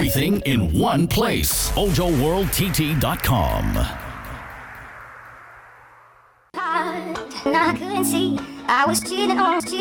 everything in one place. OjoWorldTT.com. And I couldn't see I was cheating on